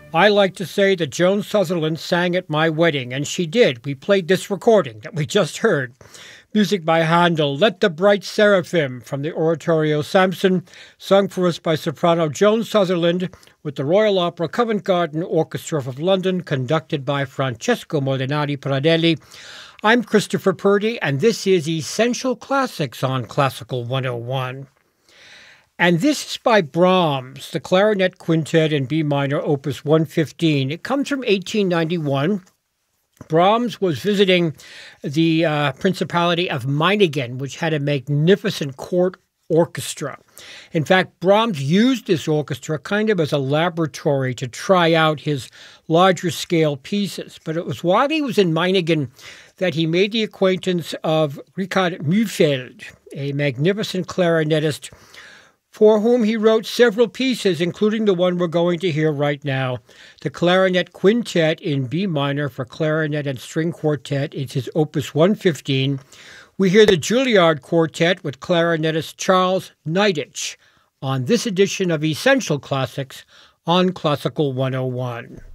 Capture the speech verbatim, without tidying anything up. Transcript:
I like to say that Joan Sutherland sang at my wedding, and she did. We played this recording that we just heard. Music by Handel, Let the Bright Seraphim, from the oratorio Samson, sung for us by soprano Joan Sutherland with the Royal Opera Covent Garden Orchestra of London, conducted by Francesco Molinari Pradelli. I'm Christopher Purdy, and this is Essential Classics on Classical one oh one. And this is by Brahms, the Clarinet Quintet in B minor, opus one fifteen. It comes from eighteen ninety-one. Brahms was visiting the uh, Principality of Meiningen, which had a magnificent court orchestra. In fact, Brahms used this orchestra kind of as a laboratory to try out his larger scale pieces. But it was while he was in Meiningen that he made the acquaintance of Richard Mühlfeld, a magnificent clarinetist for whom he wrote several pieces, including the one we're going to hear right now, the Clarinet Quintet in B minor for clarinet and string quartet. It's his opus one fifteen. We hear the Juilliard Quartet with clarinetist Charles Neidich on this edition of Essential Classics on Classical one oh one.